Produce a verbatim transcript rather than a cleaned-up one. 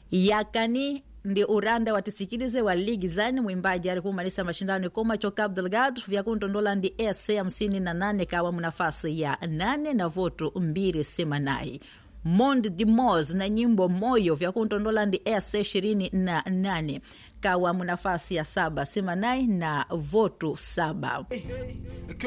yakani ndi uranda watisikilize wa ligi zani mwimbaji ari kumalisa mashindano koma choka Abdelgado vya kuntondola ndi S C hamsini na nane kawa munafasi ya nane na voto mbili semanai. Monde de Moz na nyimbo moyo vya kuntondola ndi S C ishirini na nane kawa munafasi ya saba semanai na voto saba.